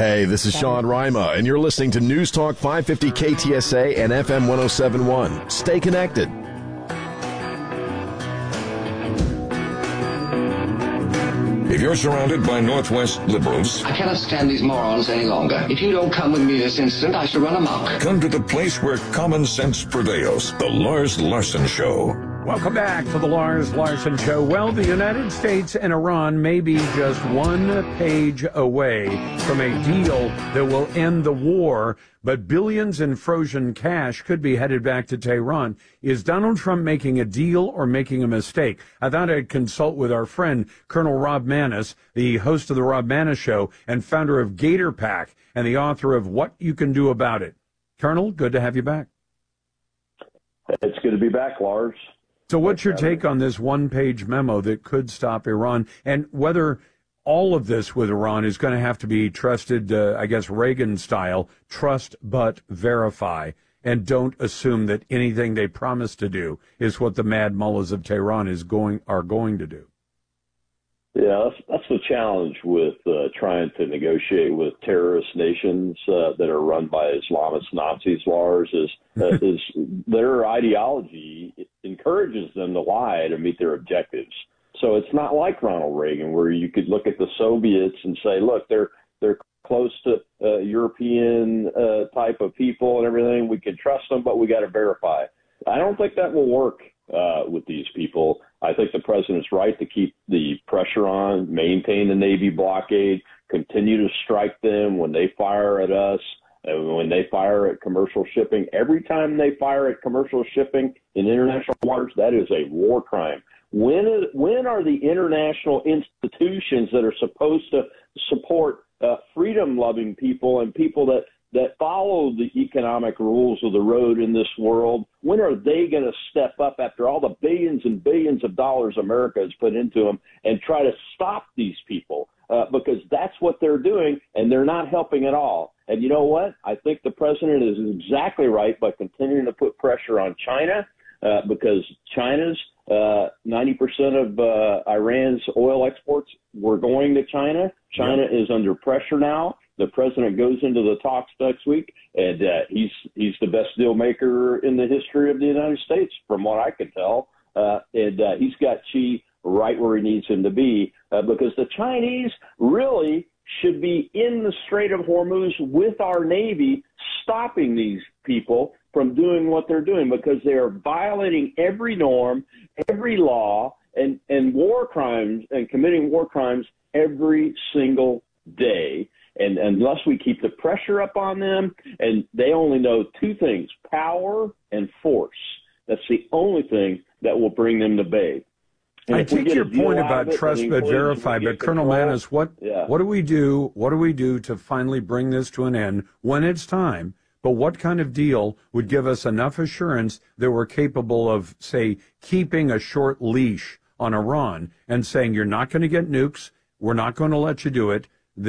Hey, this is Sean Rima, and you're listening to News Talk 550 KTSA and FM 1071. Stay connected. If you're surrounded by Northwest liberals, I cannot stand these morons any longer. If you don't come with me this instant, I shall run amok. come to the place where common sense prevails. The Lars Larson Show. Welcome back to the Lars Larson Show. Well, the United States and Iran may be just one page away from a deal that will end the war, but billions in frozen cash could be headed back to Tehran. Is Donald Trump making a deal or making a mistake? I thought I'd consult with our friend, Colonel Rob Maness, the host of the Rob Maness Show and founder of Gator Pack and the author of What You Can Do About It. Colonel, good to have you back. It's good to be back, Lars. So what's your take on this one-page memo that could stop Iran, and whether all of this with Iran is going to have to be trusted, I guess, Reagan-style, trust but verify, and don't assume that anything they promise to do is what the mad mullahs of Tehran are going to do? Yeah, that's the challenge with trying to negotiate with terrorist nations that are run by Islamist Nazis, Lars, is their ideology encourages them to lie to meet their objectives. So it's not like Ronald Reagan, where you could look at the Soviets and say, look, they're close to European type of people and everything. We can trust them, but we got to verify. I don't think that will work with these people. I think the president's right to keep the pressure on, maintain the Navy blockade, continue to strike them when they fire at us, and when they fire at commercial shipping. Every time they fire at commercial shipping in international waters, that is a war crime. When are the international institutions that are supposed to support freedom-loving people and people that follow the economic rules of the road in this world, when are they going to step up after all the billions and billions of dollars America has put into them and try to stop these people? Because that's what they're doing, and they're not helping at all. And you know what? I think the president is exactly right by continuing to put pressure on China, because China's 90% of Iran's oil exports were going to China. China is under pressure now. The president goes into the talks next week, and he's the best deal maker in the history of the United States, from what I can tell. And he's got Xi right where he needs him to be, because the Chinese really should be in the Strait of Hormuz with our Navy, stopping these people from doing what they're doing, because they are violating every norm, every law, and war crimes, and committing war crimes every single day. And unless we keep the pressure up on them, and they only know two things, power and force. That's the only thing that will bring them to bay. And I take your point about trust but verify, but Colonel Maness, what do we do? What do we do to finally bring this to an end when it's time? But what kind of deal would give us enough assurance that we're capable of, say, keeping a short leash on Iran and saying, you're not going to get nukes, we're not going to let you do it.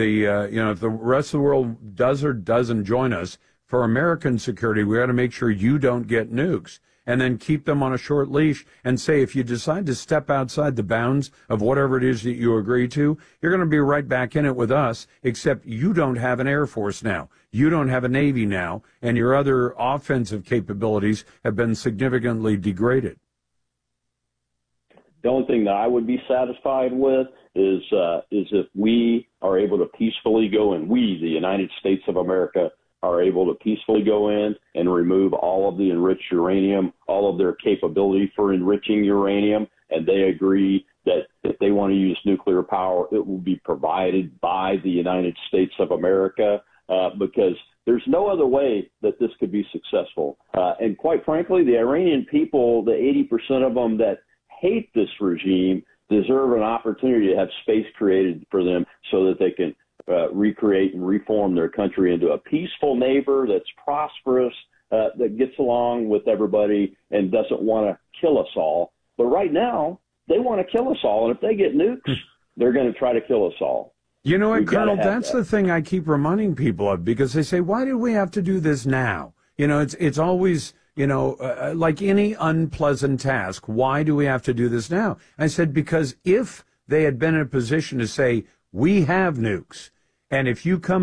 If the rest of the world does or doesn't join us, for American security, we got to make sure you don't get nukes, and then keep them on a short leash and say, if you decide to step outside the bounds of whatever it is that you agree to, you're going to be right back in it with us, except you don't have an Air Force now. You don't have a Navy now, and your other offensive capabilities have been significantly degraded. The only thing that I would be satisfied with is if we are able to peacefully go, and we, the United States of America, are able to peacefully go in and remove all of the enriched uranium, all of their capability for enriching uranium, and they agree that if they want to use nuclear power, it will be provided by the United States of America, because there's no other way that this could be successful. And quite frankly, the Iranian people, the 80% of them that hate this regime, deserve an opportunity to have space created for them so that they can recreate and reform their country into a peaceful neighbor that's prosperous, that gets along with everybody and doesn't want to kill us all. But right now, they want to kill us all. And if they get nukes, they're going to try to kill us all. You know what, Colonel, that's the thing I keep reminding people of, because they say, why do we have to do this now? You know, it's always, like any unpleasant task, why do we have to do this now? I said, because if they had been in a position to say, we have nukes, and if you come